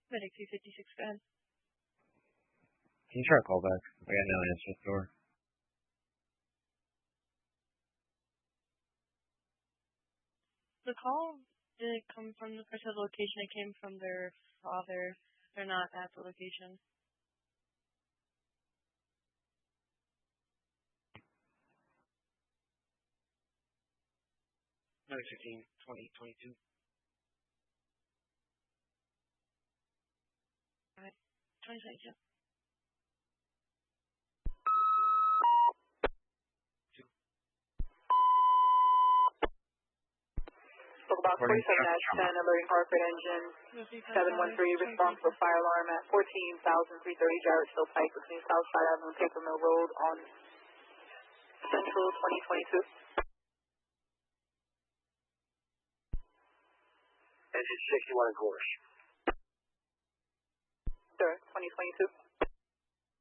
Medic 256, go ahead. Can you try a callback? I got no answer at the door. The call didn't come from the person's location. It came from their father. They're not at the location. Number 15, 2022. All right, 2022. Spoke about 47-10, alerting Hartford engine 713, responsible fire alarm at 14,330 Jarrettsville Pike between Southside Avenue and Paper Mill Road on Central 2022. Engine 61 in course. Sir, 2022.